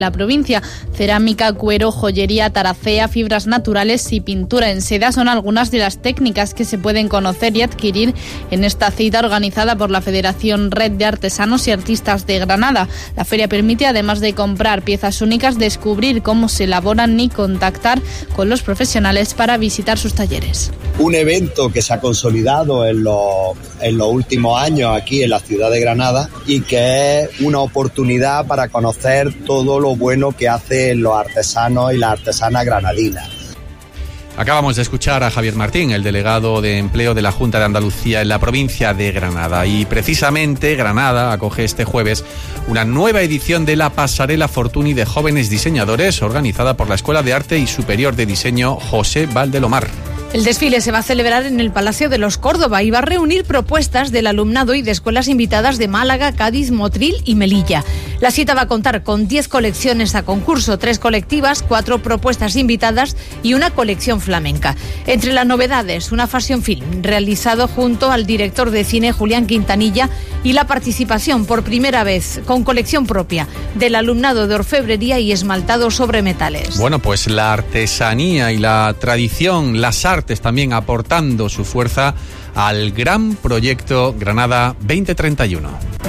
la provincia. Cerámica, cuero, joyería, taracea, fibras naturales y pintura en seda son algunas de las técnicas que se pueden conocer y adquirir en esta cita organizada por la Federación Red de Artesanos y Artistas de Granada. La feria permite, además de comprar piezas únicas, descubrir cómo se elaboran y contactar con los profesionales para visitar sus talleres. Un evento que se ha consolidado en los últimos años aquí en la ciudad de Granada y que es una oportunidad para conocer todo lo bueno que hacen los artesanos y las artesanas granadinas. Acabamos de escuchar a Javier Martín, el delegado de empleo de la Junta de Andalucía en la provincia de Granada. Y precisamente Granada acoge este jueves una nueva edición de la Pasarela Fortuny de Jóvenes Diseñadores, organizada por la Escuela de Arte y Superior de Diseño José Valdelomar. El desfile se va a celebrar en el Palacio de los Córdoba y va a reunir propuestas del alumnado y de escuelas invitadas de Málaga, Cádiz, Motril y Melilla. La cita va a contar con 10 colecciones a concurso, 3 colectivas, 4 propuestas invitadas y una colección flamenca. Entre las novedades, una fashion film realizado junto al director de cine Julián Quintanilla y la participación por primera vez con colección propia del alumnado de orfebrería y esmaltado sobre metales. Bueno, pues la artesanía y la tradición, las artes también aportando su fuerza al gran proyecto Granada 2031.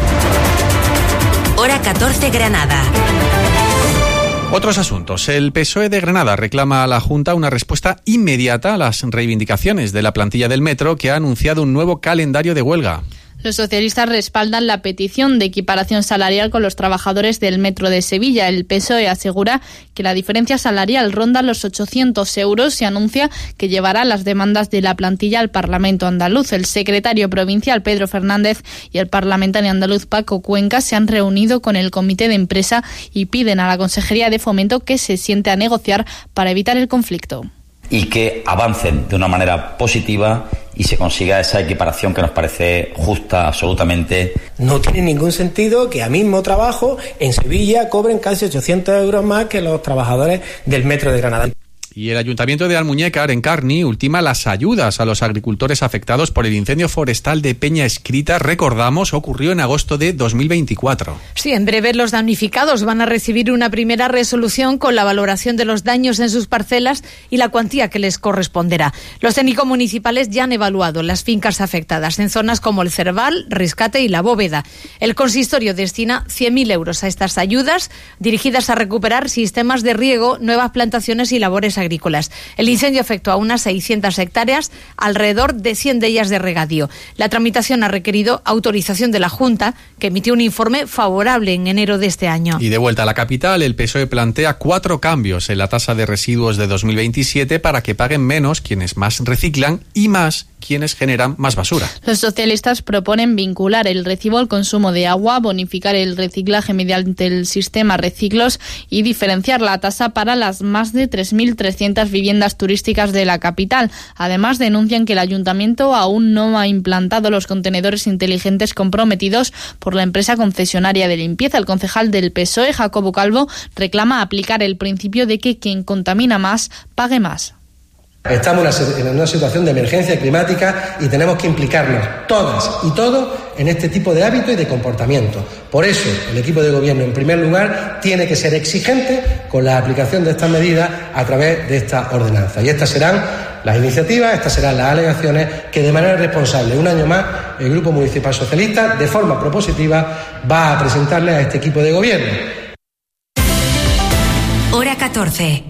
Hora 14 Granada. Otros asuntos. El PSOE de Granada reclama a la Junta una respuesta inmediata a las reivindicaciones de la plantilla del metro, que ha anunciado un nuevo calendario de huelga. Los socialistas respaldan la petición de equiparación salarial con los trabajadores del Metro de Sevilla. El PSOE asegura que la diferencia salarial ronda los 800 euros y anuncia que llevará las demandas de la plantilla al Parlamento andaluz. El secretario provincial Pedro Fernández y el parlamentario andaluz Paco Cuenca se han reunido con el comité de empresa y piden a la Consejería de Fomento que se siente a negociar para evitar el conflicto. Y que avancen de una manera positiva y se consiga esa equiparación que nos parece justa absolutamente. No tiene ningún sentido que a mismo trabajo en Sevilla cobren casi 800 euros más que los trabajadores del Metro de Granada. Y el Ayuntamiento de Almuñécar, en Carni, ultima las ayudas a los agricultores afectados por el incendio forestal de Peña Escrita. Recordamos, ocurrió en agosto de 2024. Sí, en breve los damnificados van a recibir una primera resolución con la valoración de los daños en sus parcelas y la cuantía que les corresponderá. Los técnicos municipales ya han evaluado las fincas afectadas en zonas como el Cerval, Riscate y La Bóveda. El consistorio destina 100.000 euros a estas ayudas dirigidas a recuperar sistemas de riego, nuevas plantaciones y labores agrícolas. El incendio afectó a unas 600 hectáreas, alrededor de 100 de ellas de regadío. La tramitación ha requerido autorización de la Junta, que emitió un informe favorable en enero de este año. Y de vuelta a la capital, el PSOE plantea 4 cambios en la tasa de residuos de 2027 para que paguen menos quienes más reciclan y más quienes generan más basura. Los socialistas proponen vincular el recibo al consumo de agua, bonificar el reciclaje mediante el sistema Reciclos y diferenciar la tasa para las más de 3.300 viviendas turísticas de la capital. Además, denuncian que el ayuntamiento aún no ha implantado los contenedores inteligentes comprometidos por la empresa concesionaria de limpieza. El concejal del PSOE, Jacobo Calvo, reclama aplicar el principio de que quien contamina más, pague más. Estamos en una situación de emergencia climática y tenemos que implicarnos todas y todos en este tipo de hábitos y de comportamiento. Por eso, el equipo de gobierno, en primer lugar, tiene que ser exigente con la aplicación de estas medidas a través de esta ordenanza. Y estas serán las iniciativas, estas serán las alegaciones que de manera responsable, un año más, el Grupo Municipal Socialista, de forma propositiva, va a presentarle a este equipo de gobierno. Hora 14.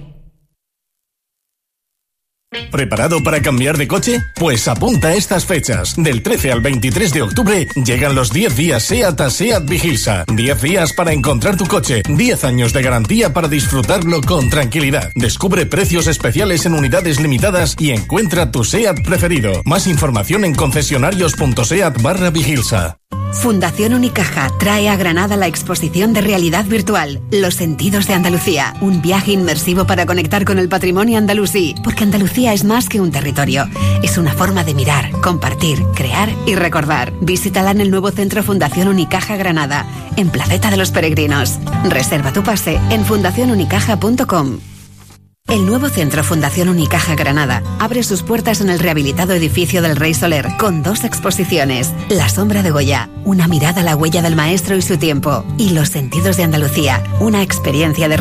¿Preparado para cambiar de coche? Pues apunta a estas fechas. Del 13 al 23 de octubre llegan los 10 días SEAT a SEAT Vigilsa. 10 días para encontrar tu coche. 10 años de garantía para disfrutarlo con tranquilidad. Descubre precios especiales en unidades limitadas y encuentra tu SEAT preferido. Más información en concesionarios.seat/Vigilsa. Fundación Unicaja trae a Granada la exposición de realidad virtual Los sentidos de Andalucía, un viaje inmersivo para conectar con el patrimonio andalusí, porque Andalucía es más que un territorio, es una forma de mirar, compartir, crear y recordar. Visítala en el nuevo centro Fundación Unicaja Granada, en Placeta de los Peregrinos. Reserva tu pase en fundacionunicaja.com. El nuevo centro Fundación Unicaja Granada abre sus puertas en el rehabilitado edificio del Rey Soler con 2 exposiciones: La sombra de Goya, una mirada a la huella del maestro y su tiempo, y Los sentidos de Andalucía, una experiencia de